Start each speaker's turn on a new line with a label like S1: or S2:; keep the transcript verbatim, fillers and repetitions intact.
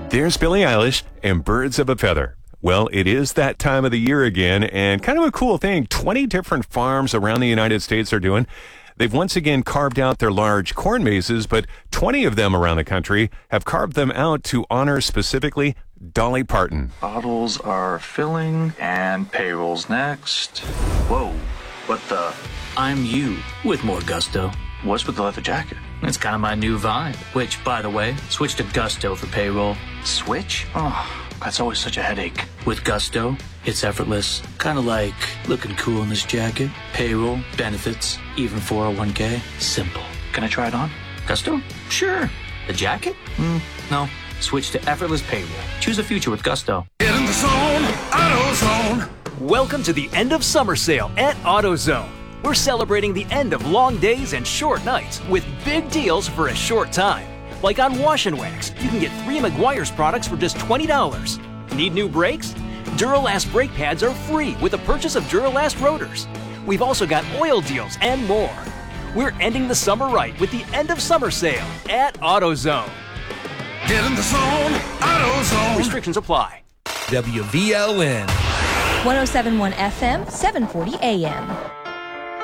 S1: There's Billie Eilish and Birds of a Feather. Well, it is that time of the year again, and kind of a cool thing, twenty different farms around the United States are doing. They've once again carved out their large corn mazes, but twenty of them around the country have carved them out to honor specifically Dolly Parton.
S2: Bottles are filling, and payroll's next. Whoa, what the?
S3: I'm you, with more gusto.
S2: What's with the leather jacket?
S3: It's kind of my new vibe, which, by the way, switch to Gusto for payroll.
S2: Switch? Oh, that's always such a headache.
S3: With Gusto, it's effortless. Kind of like looking cool in this jacket. Payroll, benefits, even four oh one k. Simple.
S2: Can I try it on?
S3: Gusto? Sure. The jacket? Mm, no. Switch to effortless payroll. Choose a future with Gusto.
S4: Get in the zone, AutoZone.
S5: Welcome to the end of summer sale at AutoZone. We're celebrating the end of long days and short nights with big deals for a short time. Like on Wash and Wax, you can get three Meguiar's products for just twenty dollars. Need new brakes? Duralast brake pads are free with the purchase of Duralast rotors. We've also got oil deals and more. We're ending the summer right with the end of summer sale at AutoZone.
S4: Get in the zone, AutoZone.
S5: Restrictions apply.
S6: W V L N
S7: one oh seven point one F M, seven forty A M.